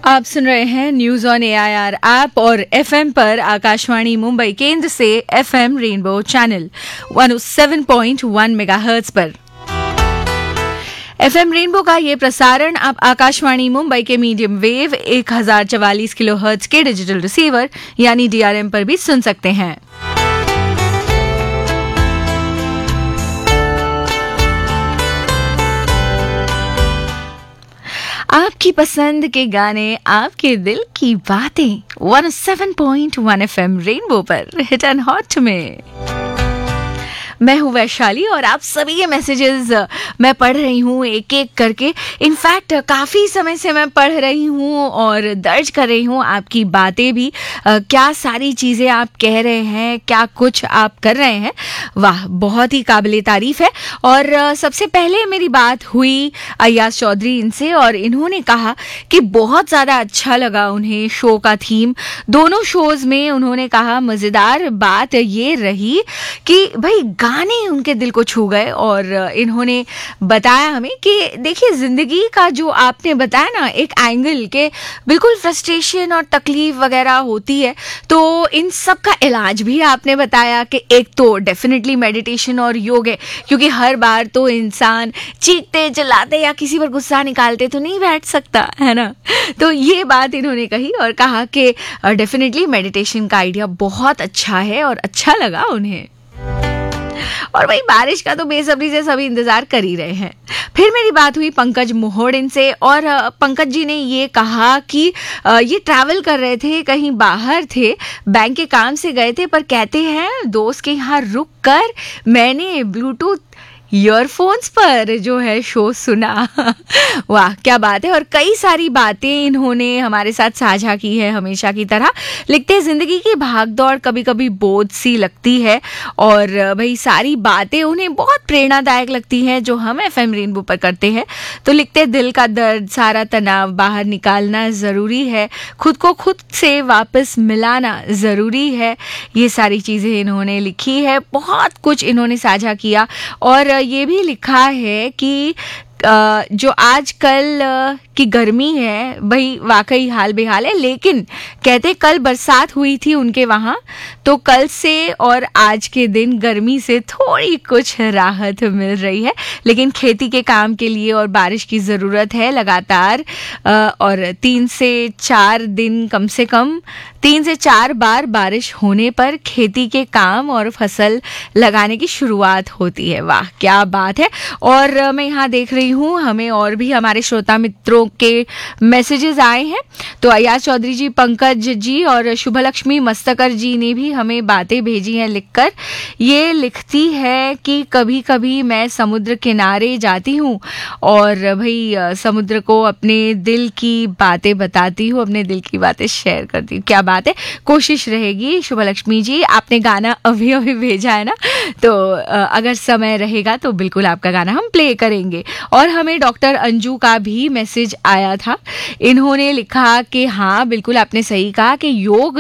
आप सुन रहे हैं न्यूज ऑन AIR ऐप और FM पर आकाशवाणी मुंबई केंद्र से FM रेनबो चैनल 107.1 मेगाहर्ट्ज पर। FM रेनबो का ये प्रसारण आप आकाशवाणी मुंबई के मीडियम वेव 1044 किलोहर्ट्ज के डिजिटल रिसीवर यानी DRM पर भी सुन सकते हैं। आपकी पसंद के गाने, आपके दिल की बातें 107.1 FM रेनबो पर हिट एंड हॉट में। मैं हूँ वैशाली और आप सभी के मैसेजेस मैं पढ़ रही हूँ एक एक करके। इनफैक्ट काफ़ी समय से मैं पढ़ रही हूँ और दर्ज कर रही हूँ आपकी बातें भी। क्या सारी चीज़ें आप कह रहे हैं, क्या कुछ आप कर रहे हैं, वाह, बहुत ही काबिले तारीफ़ है। और सबसे पहले मेरी बात हुई अय्याज चौधरी इनसे और इन्होंने कहा कि बहुत ज़्यादा अच्छा लगा उन्हें शो का थीम। दोनों शोज़ में उन्होंने कहा मज़ेदार बात ये रही कि भाई गाने उनके दिल को छू गए। और इन्होंने बताया हमें कि देखिए ज़िंदगी का जो आपने बताया ना एक एंगल के बिल्कुल फ्रस्ट्रेशन और तकलीफ वगैरह होती है, तो इन सब का इलाज भी आपने बताया कि एक तो डेफिनेटली मेडिटेशन और योग है, क्योंकि हर बार तो इंसान चीखते चिल्लाते या किसी पर गुस्सा निकालते तो नहीं बैठ सकता है ना। तो ये बात इन्होंने कही और कहा कि डेफिनेटली मेडिटेशन का आइडिया बहुत अच्छा है और अच्छा लगा उन्हें। और भाई बारिश का तो बेसब्री से सभी इंतजार कर ही रहे हैं। फिर मेरी बात हुई पंकज मोहड़िन से और पंकज जी ने ये कहा कि ये ट्रैवल कर रहे थे, कहीं बाहर थे, बैंक के काम से गए थे, पर कहते हैं दोस्त के यहाँ रुक कर मैंने ब्लूटूथ ईयरफोन्स पर जो है शो सुना। वाह क्या बात है। और कई सारी बातें इन्होंने हमारे साथ साझा की है हमेशा की तरह। लिखते हैं जिंदगी की भागदौड़ कभी कभी बोझ सी लगती है और भाई सारी बातें उन्हें बहुत प्रेरणादायक लगती हैं जो हम FM रेनबो पर करते हैं। तो लिखते हैं दिल का दर्द सारा तनाव बाहर निकालना ज़रूरी है, खुद को खुद से वापस मिलाना ज़रूरी है। ये सारी चीज़ें इन्होंने लिखी है, बहुत कुछ इन्होंने साझा किया। और ये भी लिखा है कि जो आजकल की गर्मी है भाई वाकई हाल बेहाल है, लेकिन कहते कल बरसात हुई थी उनके वहाँ, तो कल से और आज के दिन गर्मी से थोड़ी कुछ राहत मिल रही है। लेकिन खेती के काम के लिए और बारिश की ज़रूरत है लगातार, और 3 से 4 दिन कम से कम 3 से 4 बार बारिश होने पर खेती के काम और फसल लगाने की शुरुआत होती है। वाह क्या बात है। और मैं यहाँ देख रही हूँ हमें और भी हमारे श्रोता मित्रों के मैसेजेस आए हैं। तो अय्याज चौधरी जी, पंकज जी और शुभलक्ष्मी मस्तकर जी ने भी हमें बातें भेजी हैं लिखकर। ये लिखती है कि कभी कभी मैं समुद्र किनारे जाती हूँ और भाई समुद्र को अपने दिल की बातें बताती हूँ, अपने दिल की बातें शेयर करती हूँ। क्या बात है, कोशिश रहेगी शुभलक्ष्मी जी। आपने गाना अभी अभी भेजा है ना, तो अगर समय रहेगा तो बिल्कुल आपका गाना हम प्ले करेंगे। और हमें डॉक्टर अंजू का भी मैसेज आया था। इन्होंने लिखा कि हाँ बिल्कुल आपने सही कहा कि योग